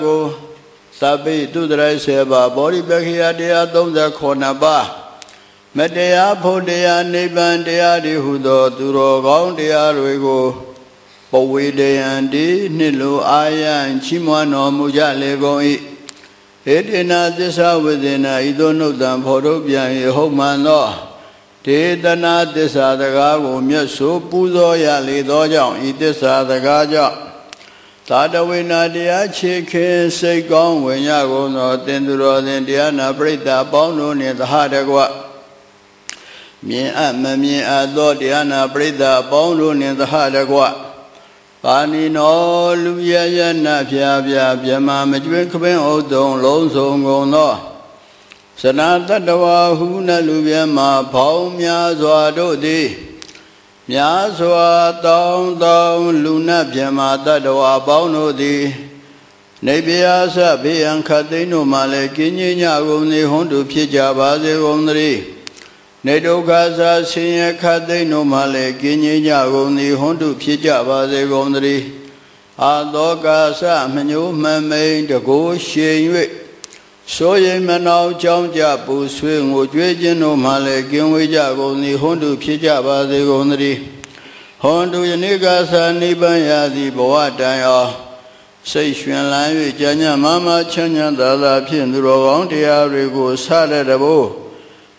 ကိုသဗ္ဗိတုတရဆေဘဗောဓိပက္ခိယတရား39ပါးမတရားဖို့တရားနိဗ္ဗာန်တရားတွေဟုသောသူတော်ကောင်းတရားတွေကိုပဝေဒယံတိနှစ်လိုအာယံချီးမွမ်းတော်မူကြလေကုန်၏ဧတေနသစ္စာဝိဇ္ဇနာဤသို့နှုတ်တံဖော်ထုတ်ပြန်၍ဟုတ်မှန်သောဒေသနာသစ္စာစကားကိုမြတ်ဆိုပူဇော်ရလေသောကြောင့်ဤသစ္စာစကားကြောင့်သာတဝိနာတရားချေခင်စိတ်ကောင်းဝင်ရကုန်သောသင်သူတော်သင်တရားနာပရိသတ်ပေါင်းတို့နှင့်သဟတကွမြင်အပ်မမြင်အပ်သောတရားနာပရိသတ်ပေါင်းတို့နှင့်သဟတကွပါဏိနောလူရရနဖြာဖြာမြမမကျွင်းခပင်းဥတုံလုံးစုံကုန်သောစနာတတဝါဟုနလူပြမဖောင်းများစွာတို့သည်များစွာတောင်းတောင်းလူနတ်မြမတတဝါပေါင်းတို့သည်နေပြာစဘေယံခတ်သိန်းတို့မှလည်းကင်းကြီးညကုန်သည်ဟွန်းတူဖြစ်ကြပါစေကုန်သတည်းနေဒုက္ခသာဆင်းရဲခတ်သိမ်းတို့မှလည်းကင်းကြီးကြကုန်သည်ဟွန်းတုဖြစ်ကြပါစေကုန်သတည်းအာသောကာသမညိုမှမိန်တကိုးရှင်၍ဆိုရင်မနောင်ကြောင်းကြပူဆွေးငိုကြွေးခြင်းတို့မှလည်းကင်းဝေးကြကုန်သည်ဟွန်းတုဖြစ်ကြပါစေကုန်သတည်းဟွန်းတုယနေ့ကသာနိဗ္ဗာန်ရသည်ဘဝတိုင်အောင်စိတ်ရွှင်လန်း၍ကြာညမမချမ်းသာသာဖြင့်သူတော်ကောင်းတရားတွေကိုဆရတဲ့တဘို့